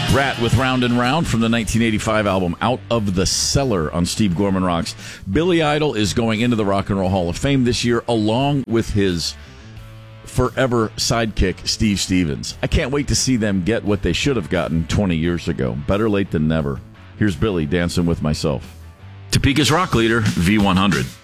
Rat with Round and Round from the 1985 album Out of the Cellar on Steve Gorman Rocks. Billy Idol is going into the Rock and Roll Hall of Fame this year, along with his forever sidekick, Steve Stevens. I can't wait to see them get what they should have gotten 20 years ago. Better late than never. Here's Billy, Dancing with Myself. Topeka's rock leader, V100.